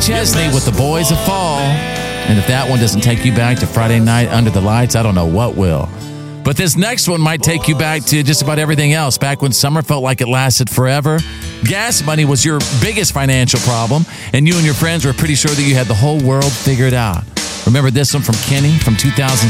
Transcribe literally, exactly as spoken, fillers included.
Chesney with The Boys of Fall. And if that one doesn't take you back to Friday night under the lights, I don't know what will. But this next one might take you back to just about everything else. Back when summer felt like it lasted forever. Gas money was your biggest financial problem, and you and your friends were pretty sure that you had the whole world figured out. Remember this one from Kenny from two thousand